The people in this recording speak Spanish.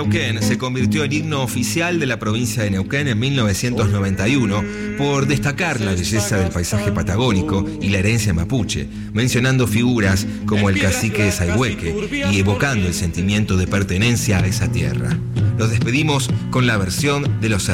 Neuquén se convirtió en himno oficial de la provincia de Neuquén en 1991 por destacar la belleza del paisaje patagónico y la herencia mapuche, mencionando figuras como el cacique de Sayhueque y evocando el sentimiento de pertenencia a esa tierra. Los despedimos con la versión de los